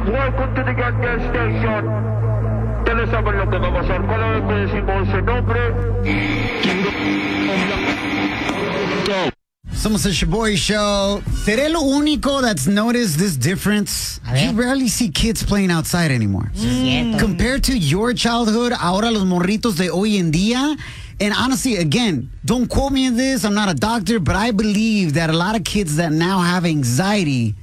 Welcome to the gas station. Ustedes saben lo que va a pasar. Cada vez que decimos ese nombre, go. Somos el Shaboy Show. ¿Seré lo único that's noticed this difference? You rarely see kids playing outside anymore. Compared to your childhood, ahora los morritos de hoy en día. And honestly, again, don't quote me on this. I'm not a doctor, but I believe that a lot of kids that now have anxiety